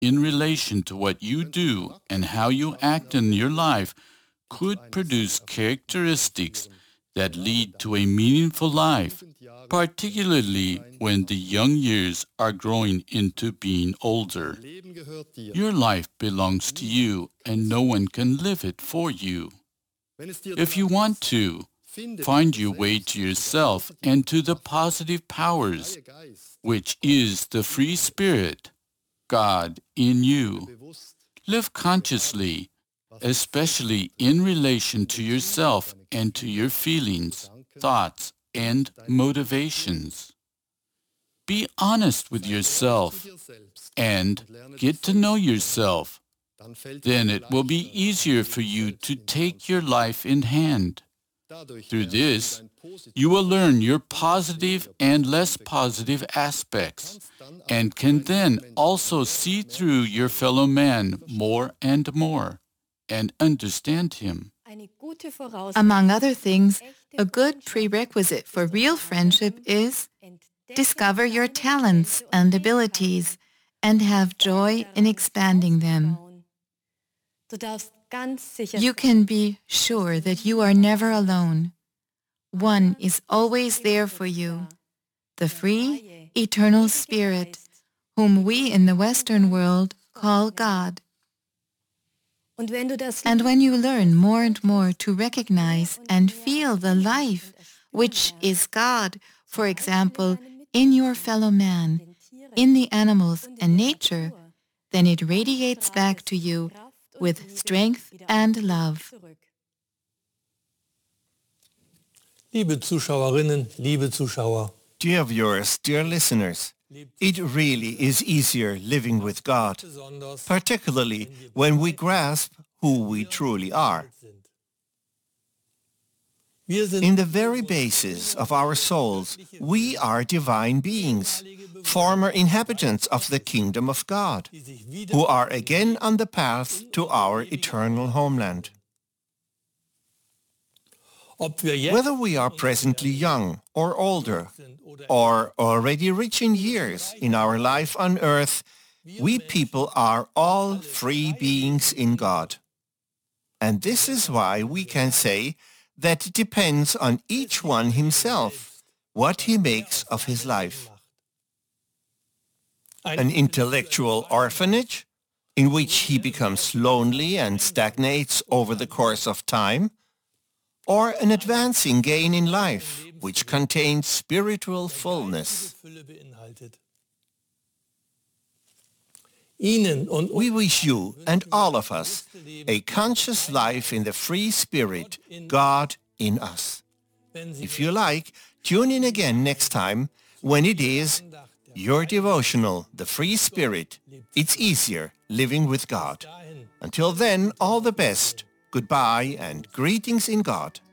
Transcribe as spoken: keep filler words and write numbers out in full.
in relation to what you do and how you act in your life could produce characteristics that lead to a meaningful life, particularly when the young years are growing into being older. Your life belongs to you, and no one can live it for you. If you want to, find your way to yourself and to the positive powers, which is the free spirit, God in you. Live consciously, especially in relation to yourself and to your feelings, thoughts, and motivations. Be honest with yourself and get to know yourself. Then it will be easier for you to take your life in hand. Through this, you will learn your positive and less positive aspects and can then also see through your fellow man more and more and understand him. Among other things, a good prerequisite for real friendship is discover your talents and abilities and have joy in expanding them. You can be sure that you are never alone. One is always there for you, the free, eternal Spirit, whom we in the Western world call God. And when you learn more and more to recognize and feel the life which is God, for example, in your fellow man, in the animals and nature, then it radiates back to you with strength and love. Liebe Zuschauerinnen, liebe Zuschauer. Dear viewers, dear listeners, it really is easier living with God, particularly when we grasp who we truly are. In the very basis of our souls, we are divine beings, former inhabitants of the kingdom of God, who are again on the path to our eternal homeland. Whether we are presently young or older, or already rich in years in our life on earth, we people are all free beings in God. And this is why we can say that it depends on each one himself what he makes of his life. An intellectual orphanage, in which he becomes lonely and stagnates over the course of time, or an advancing gain in life, which contains spiritual fullness. We wish you and all of us a conscious life in the free spirit, God in us. If you like, tune in again next time when it is your devotional, The Free Spirit. It's easier living with God. Until then, all the best. Goodbye and greetings in God.